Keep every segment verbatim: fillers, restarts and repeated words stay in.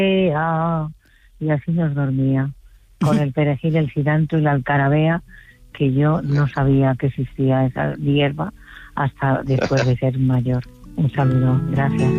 y así nos dormía, con el perejil, el cilantro y la alcarabea, que yo no sabía que existía esa hierba hasta después de ser mayor. Un saludo, gracias.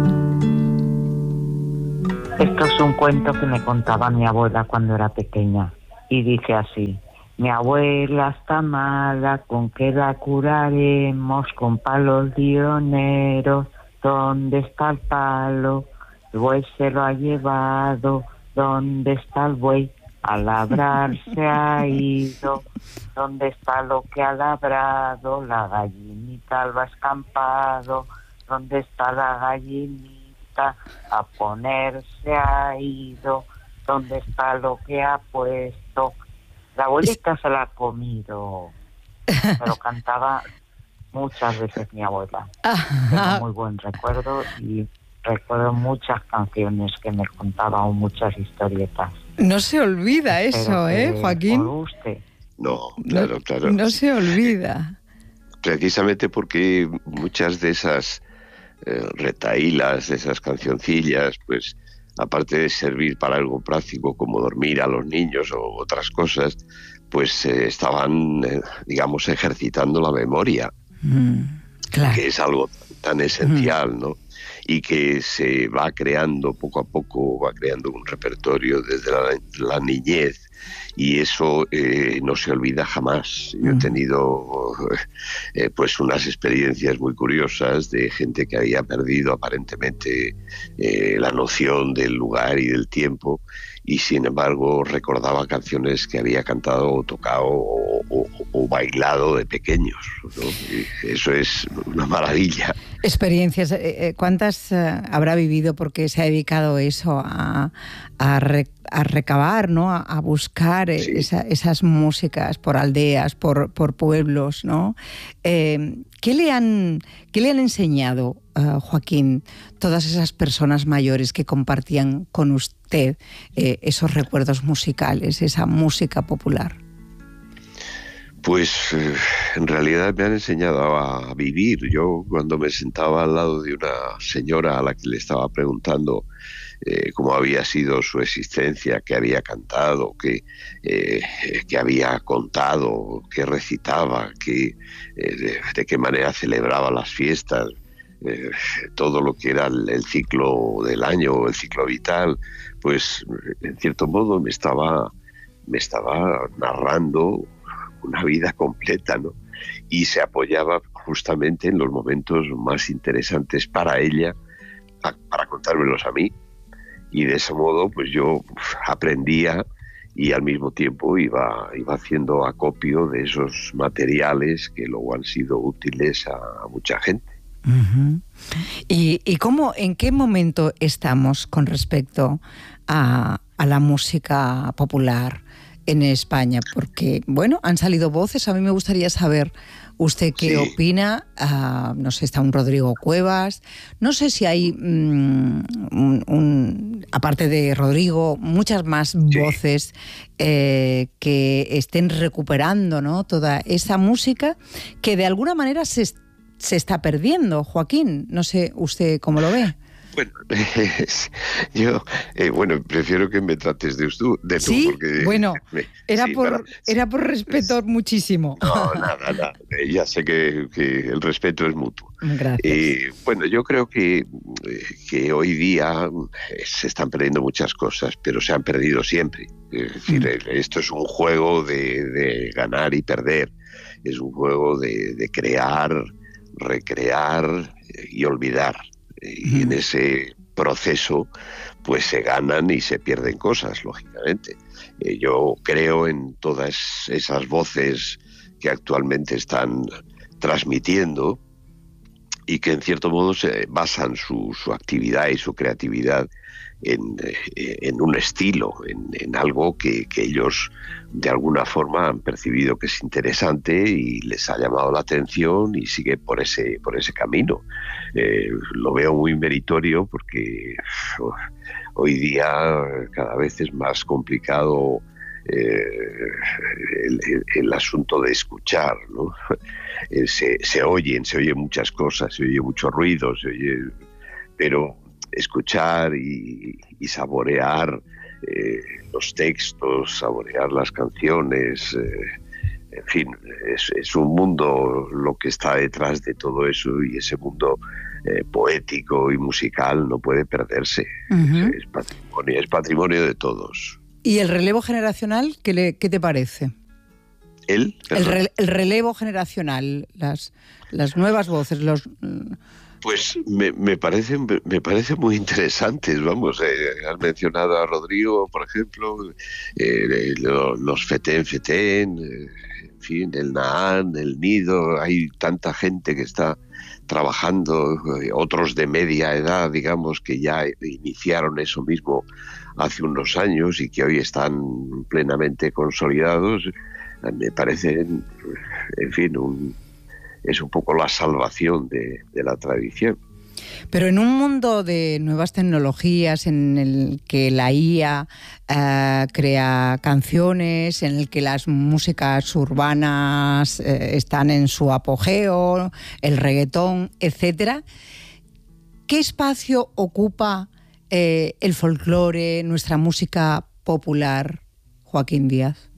Esto es un cuento que me contaba mi abuela cuando era pequeña, y dice así: mi abuela está mala, ¿con qué la curaremos? Con palos dioneros. ¿Dónde está el palo? El buey se lo ha llevado. ¿Dónde está el buey? A labrar se ha ido. ¿Dónde está lo que ha labrado? La gallinita al escampado. ¿Dónde está la gallinita? A ponerse ha ido. ¿Dónde está lo que ha puesto? La abuelita se la ha comido. Me lo cantaba muchas veces mi abuela. Tengo muy buen recuerdo y recuerdo muchas canciones que me contaba, o muchas historietas. No se olvida eso, ¿eh, Joaquín? Por usted. No, claro, no, claro. No se olvida. Precisamente porque muchas de esas eh, retahílas, de esas cancioncillas, pues aparte de servir para algo práctico como dormir a los niños o otras cosas, pues eh, estaban, eh, digamos, ejercitando la memoria, mm, claro. que es algo tan esencial, mm. ¿no? Y que se va creando poco a poco, va creando un repertorio desde la, la niñez, y eso eh, no se olvida jamás. Yo he tenido eh, pues unas experiencias muy curiosas de gente que había perdido aparentemente eh, la noción del lugar y del tiempo, y sin embargo recordaba canciones que había cantado o tocado o, o, o bailado de pequeños, ¿no? Eso es una maravilla. Experiencias, eh, ¿cuántas eh, habrá vivido porque se ha dedicado eso a, a, re, a recabar, ¿no? A, a buscar eh, sí. esa, esas músicas por aldeas, por, por pueblos, ¿no? Eh, ¿qué le han, qué le han enseñado, uh, Joaquín, todas esas personas mayores que compartían con usted eh, esos recuerdos musicales, esa música popular? Pues eh, en realidad me han enseñado a vivir. Yo cuando me sentaba al lado de una señora a la que le estaba preguntando eh, cómo había sido su existencia, qué había cantado, qué, eh, qué había contado, qué recitaba, qué, eh, de, de qué manera celebraba las fiestas, eh, todo lo que era el, el ciclo del año, el ciclo vital, pues en cierto modo me estaba, me estaba narrando una vida completa, ¿no? Y se apoyaba justamente en los momentos más interesantes para ella, a, para contármelos a mí, y de ese modo pues yo aprendía y al mismo tiempo iba, iba haciendo acopio de esos materiales que luego han sido útiles a, a mucha gente. Uh-huh. ¿Y, y cómo, en qué momento estamos con respecto a, a la música popular en España? Porque, bueno, han salido voces. A mí me gustaría saber usted qué sí. opina. Uh, no sé, está un Rodrigo Cuevas. No sé si hay, um, un, un, aparte de Rodrigo, muchas más sí. voces eh, que estén recuperando, ¿no? Toda esa música que de alguna manera se, se está perdiendo. Joaquín, no sé usted cómo lo ve. Bueno, eh, yo, eh, bueno, prefiero que me trates de tú. De tú sí, porque, bueno, me, era, sí, por, para, era por respeto sí. muchísimo. No, nada, nada. Ya sé que, que el respeto es mutuo. Gracias. Eh, bueno, yo creo que, que hoy día se están perdiendo muchas cosas, pero se han perdido siempre. Es decir, mm. esto es un juego de, de ganar y perder. Es un juego de, de crear, recrear y olvidar. Y en ese proceso pues se ganan y se pierden cosas, lógicamente. Eh, yo creo en todas esas voces que actualmente están transmitiendo y que en cierto modo se basan su, su actividad y su creatividad en, en un estilo, en, en algo que, que ellos de alguna forma han percibido que es interesante y les ha llamado la atención y sigue por ese, por ese camino. Eh, lo veo muy meritorio porque uf, hoy día cada vez es más complicado eh, el, el, el asunto de escuchar, ¿no? Eh, se, se oyen, se oyen muchas cosas, se oye mucho ruido, se oye, pero escuchar y, y saborear eh, los textos, saborear las canciones. Eh, en fin, es, es un mundo lo que está detrás de todo eso, y ese mundo eh, poético y musical no puede perderse. Uh-huh. es, es, patrimonio, es patrimonio de todos. ¿Y el relevo generacional, qué, le, qué te parece? ¿El? El, re, el relevo generacional, las, las nuevas voces, los... Pues me, me, parece, me parece muy interesantes, vamos. Eh, has mencionado a Rodrigo, por ejemplo, eh, los, los Fetén Fetén, eh, en fin, el Nahán, el Nido. Hay tanta gente que está trabajando, eh, otros de media edad, digamos, que ya iniciaron eso mismo hace unos años y que hoy están plenamente consolidados. Me parece, en fin, un... es un poco la salvación de, de la tradición. Pero en un mundo de nuevas tecnologías, en el que la I A eh, crea canciones, en el que las músicas urbanas eh, están en su apogeo, el reggaetón, etcétera, ¿qué espacio ocupa eh, el folclore, nuestra música popular, Joaquín Díaz?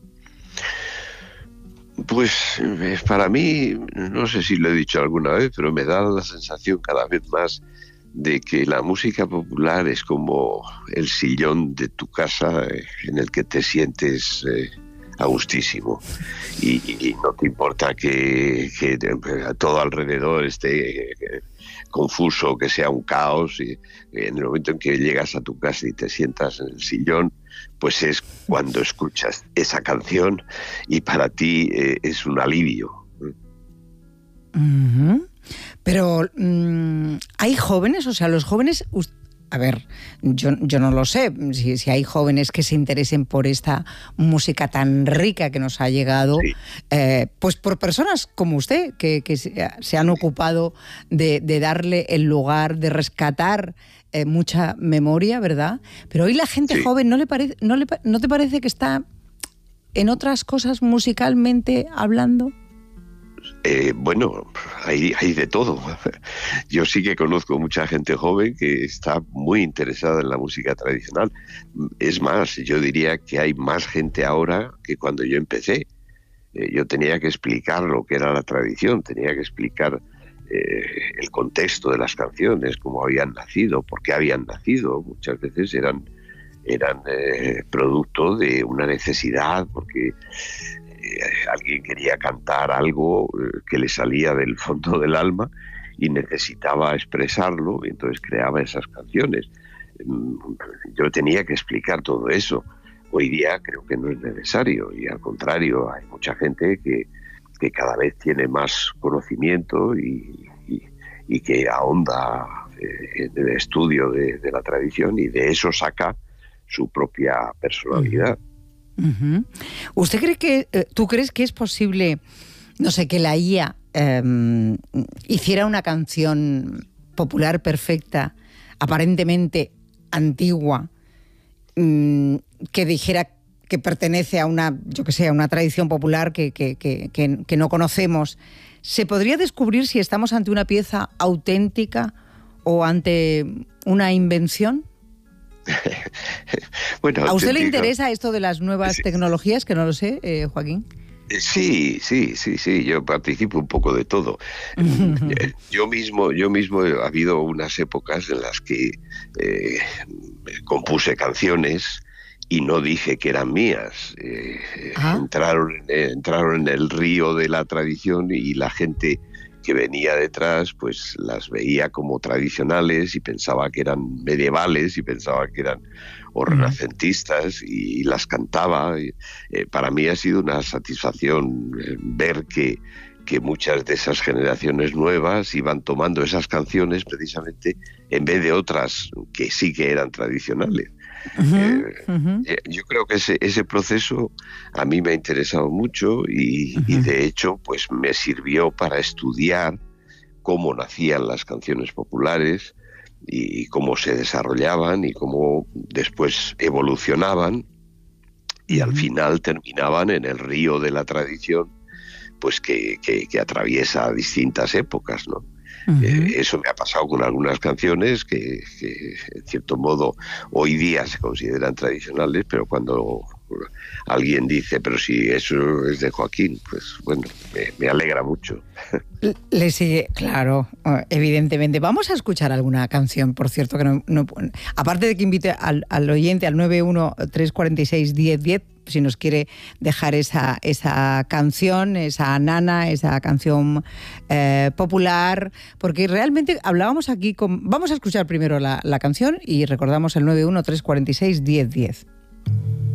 Pues para mí, no sé si lo he dicho alguna vez, pero me da la sensación cada vez más de que la música popular es como el sillón de tu casa en el que te sientes eh, a gustísimo, y, y no te importa que, que todo alrededor esté eh, confuso, que sea un caos, y en el momento en que llegas a tu casa y te sientas en el sillón, pues es cuando escuchas esa canción y para ti eh, es un alivio. Uh-huh. Pero um, ¿hay jóvenes? O sea, los jóvenes... A ver, yo, yo no lo sé, si, si hay jóvenes que se interesen por esta música tan rica que nos ha llegado, sí. eh, pues por personas como usted, que, que se, se han ocupado de, de darle el lugar, de rescatar eh, mucha memoria, ¿verdad? Pero hoy la gente sí. joven, ¿no, le parece, no, le, ¿no te parece que está en otras cosas musicalmente hablando? Eh, bueno, hay, hay de todo. Yo sí que conozco mucha gente joven que está muy interesada en la música tradicional. Es más, yo diría que hay más gente ahora que cuando yo empecé. Eh, yo tenía que explicar lo que era la tradición, tenía que explicar eh, el contexto de las canciones, cómo habían nacido, por qué habían nacido. Muchas veces eran, eran eh, producto de una necesidad, porque alguien quería cantar algo que le salía del fondo del alma y necesitaba expresarlo, y entonces creaba esas canciones. Yo tenía que explicar todo eso. Hoy día creo que no es necesario, y al contrario, hay mucha gente que, que cada vez tiene más conocimiento y, y, y que ahonda en el estudio de, de la tradición, y de eso saca su propia personalidad. Uh-huh. ¿Usted cree que, eh, tú crees que es posible, no sé, que la I A eh, hiciera una canción popular perfecta, aparentemente antigua, mmm, que dijera que pertenece a una, yo que sé, a una tradición popular que, que, que, que, que no conocemos? ¿Se podría descubrir si estamos ante una pieza auténtica o ante una invención? Bueno, ¿a usted le digo, interesa esto de las nuevas sí. tecnologías? Que no lo sé, eh, Joaquín. Sí, sí, sí, sí. Yo participo un poco de todo. yo mismo, yo mismo ha habido unas épocas en las que eh, compuse canciones y no dije que eran mías. Eh, entraron, eh, entraron en el río de la tradición, y la gente que venía detrás pues las veía como tradicionales y pensaba que eran medievales y pensaba que eran o renacentistas, y las cantaba. Y, eh, para mí ha sido una satisfacción eh, ver que, que muchas de esas generaciones nuevas iban tomando esas canciones precisamente en vez de otras que sí que eran tradicionales. Uh-huh, eh, uh-huh. Yo creo que ese, ese proceso a mí me ha interesado mucho, y, uh-huh. y de hecho pues me sirvió para estudiar cómo nacían las canciones populares y, y cómo se desarrollaban y cómo después evolucionaban, y uh-huh. al final terminaban en el río de la tradición, pues que, que, que atraviesa distintas épocas, ¿no? Uh-huh. Eh, eso me ha pasado con algunas canciones que, que, en cierto modo, hoy día se consideran tradicionales, pero cuando alguien dice, pero si eso es de Joaquín, pues bueno, me, me alegra mucho. Le sigue, claro, evidentemente. Vamos a escuchar alguna canción, por cierto, que no, no aparte de que invite al, al oyente al nueve uno tres cuatro seis uno cero uno cero, si nos quiere dejar esa, esa canción, esa nana, esa canción eh, popular, porque realmente hablábamos aquí con... Vamos a escuchar primero la, la canción y recordamos el nueve uno tres cuatro seis uno cero uno cero.